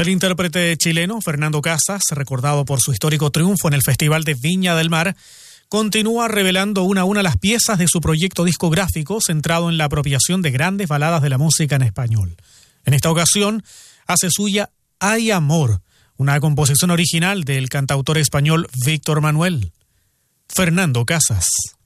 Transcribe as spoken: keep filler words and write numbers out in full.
El intérprete chileno Fernando Casas, recordado por su histórico triunfo en el Festival de Viña del Mar, continúa revelando una a una las piezas de su proyecto discográfico centrado en la apropiación de grandes baladas de la música en español. En esta ocasión, hace suya Hay Amor, una composición original del cantautor español Víctor Manuel. Fernando Casas.